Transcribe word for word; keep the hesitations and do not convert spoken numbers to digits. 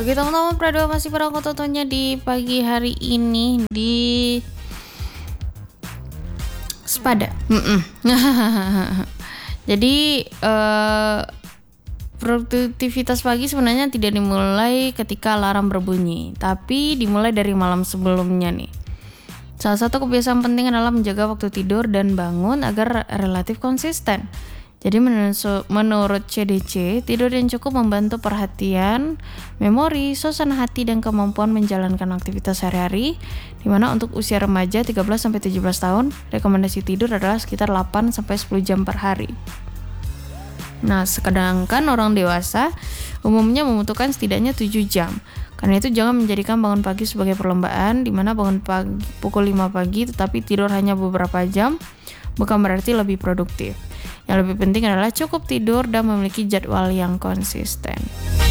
Oke teman-teman, Prado masih bareng aku tentunya di pagi hari ini di Sepada. Jadi eh, produktivitas pagi sebenarnya tidak dimulai ketika alarm berbunyi, tapi dimulai dari malam sebelumnya nih. Salah satu kebiasaan penting adalah menjaga waktu tidur dan bangun agar relatif konsisten. Jadi menurut C D C, tidur yang cukup membantu perhatian, memori, suasana hati, dan kemampuan menjalankan aktivitas sehari-hari. Dimana untuk usia remaja tiga belas sampai tujuh belas tahun, rekomendasi tidur adalah sekitar delapan sampai sepuluh jam per hari. Nah, sedangkan orang dewasa umumnya membutuhkan setidaknya tujuh jam. Karena itu jangan menjadikan bangun pagi sebagai perlombaan, di mana bangun pagi pukul lima pagi tetapi tidur hanya beberapa jam, bukan berarti lebih produktif. Yang lebih penting adalah cukup tidur dan memiliki jadwal yang konsisten.